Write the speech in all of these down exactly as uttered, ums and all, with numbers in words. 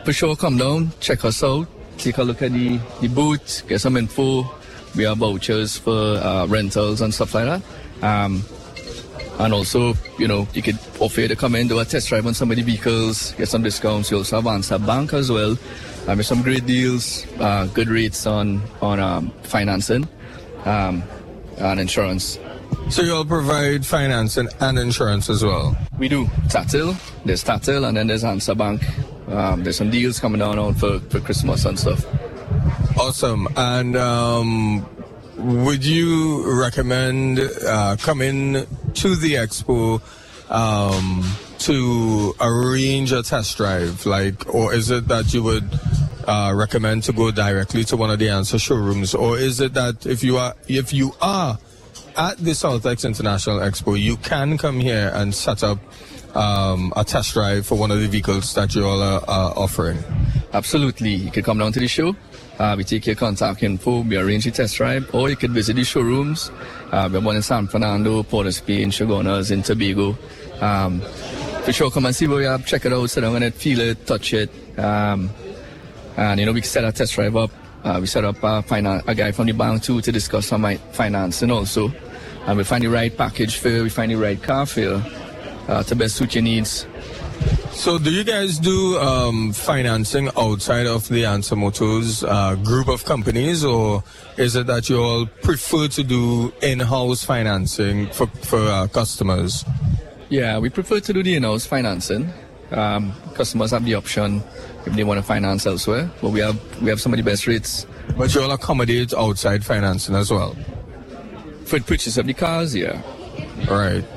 for sure, come down, check us out, take a look at the, the booth, get some info. We have vouchers for uh, rentals and stuff like that. Um, and also, you know, you could offer you to come in, do a test drive on some of the vehicles, get some discounts. You also have Answer Bank as well. Um, with some great deals, uh, good rates on, on um, financing um, and insurance. So you all provide financing and insurance as well? We do. Tatil, there's Tatil, and then there's Answer Bank. Um, there's some deals coming down on for, for Christmas and stuff. Awesome. And um, would you recommend uh, coming to the expo um, to arrange a test drive? Like, or is it that you would uh, recommend to go directly to one of the Answer showrooms? Or is it that if you are if you are at the Southex International Expo, you can come here and set up um, a test drive for one of the vehicles that you all are uh, offering? Absolutely. You can come down to the show. Uh, we take your contact info, we arrange a test drive, or you could visit the showrooms. Uh, we have one in San Fernando, Port of Spain, Chaguanas, in Tobago. Um, for sure, come and see what we have, check it out, sit down on it, feel it, touch it. Um, and, you know, we can set our test drive up. Uh, we set up uh, finan- a guy from the bank, too, to discuss some financing also. And we find the right package for you, we find the right car for you uh, to best suit your needs. So do you guys do um, financing outside of the Answer Motors uh, group of companies, or is it that you all prefer to do in-house financing for, for uh, customers? Yeah, we prefer to do the in-house financing. Um, customers have the option if they want to finance elsewhere, but we have we have some of the best rates. But you all accommodate outside financing as well? For the purchase of the cars, yeah. All right.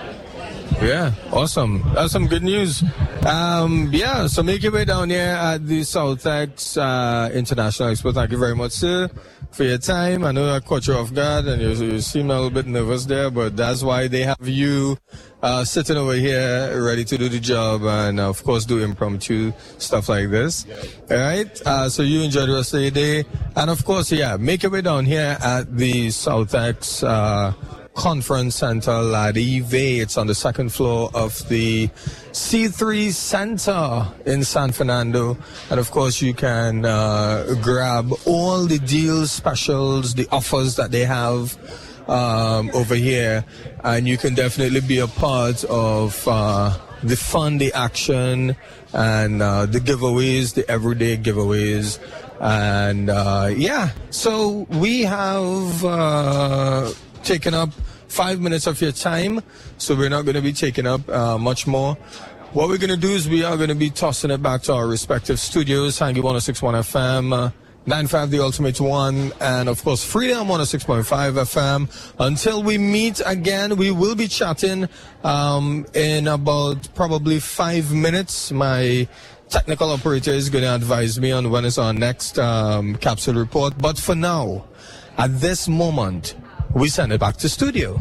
Yeah, awesome. That's some good news. Um, yeah, so make your way down here at the Southex uh, International Expo. Thank you very much, sir, for your time. I know I caught you off guard and you, you seem a little bit nervous there, but that's why they have you uh, sitting over here ready to do the job and, uh, of course, do impromptu stuff like this. All right? Uh, so you enjoy the rest of your day. And, of course, yeah, make your way down here at the Southex uh Conference Center, Ladive. It's on the second floor of the C three Center in San Fernando. And of course, you can uh, grab all the deals, specials, the offers that they have um, over here. And you can definitely be a part of uh, the fun, the action, and uh, the giveaways, the everyday giveaways. And uh, yeah, so we have uh, taken up five minutes of your time, so we're not going to be taking up uh, much more. What we're going to do is we are going to be tossing it back to our respective studios, Hangi one oh six point one F M, uh, nine five The Ultimate One, and of course Freedom one oh six point five F M. Until we meet again, we will be chatting um, in about probably five minutes. My technical operator is going to advise me on when is our next um, capsule report. But for now, at this moment, we send it back to studio.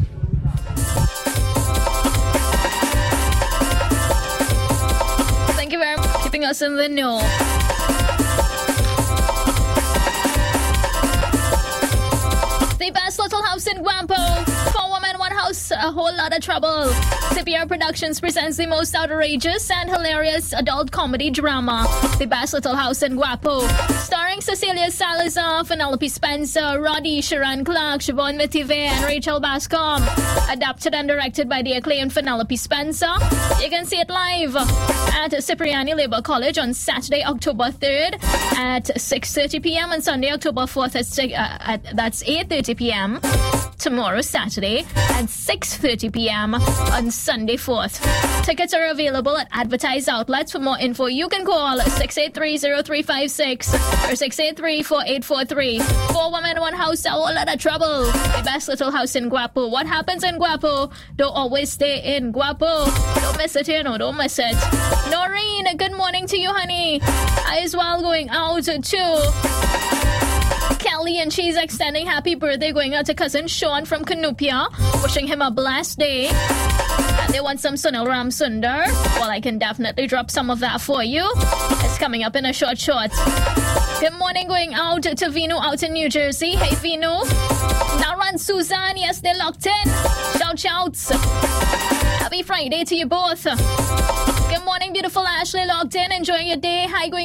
Thank you very much for keeping us in the know. The best little house in Guampo. Four women, one house, a whole lot of trouble. C P R Productions presents the most outrageous and hilarious adult comedy drama, The Best Little House in Guapo. Starring Cecilia Salazar, Penelope Spencer, Roddy, Sharon Clark, Siobhan Mitive, and Rachel Bascom. Adapted and directed by the acclaimed Penelope Spencer. You can see it live at Cipriani Labour College on Saturday, October third at six thirty p.m. and Sunday, October fourth at, uh, at that's eight thirty p.m. Tomorrow, Saturday, at six thirty p.m. on Sunday fourth. Tickets are available at advertised outlets. For more info, you can call six eight three, zero three five six or six eight three, four eight four three. Four women, one house, a whole lot of trouble. The best little house in Guapo. What happens in Guapo don't always stay in Guapo. Don't miss it, you know, don't miss it. Noreen, good morning to you, honey. I as well going out to Kelly, and she's extending happy birthday going out to cousin Sean from Canupia, wishing him a blessed day. And they want some Sunil Ram Sundar. Well, I can definitely drop some of that for you. It's coming up in a short short. Good morning going out to Vino out in New Jersey. Hey Vino. Naran, Susan, yes, they're locked in. Shout shouts. Happy Friday to you both. Good morning, beautiful Ashley, locked in, enjoying your day. Hi going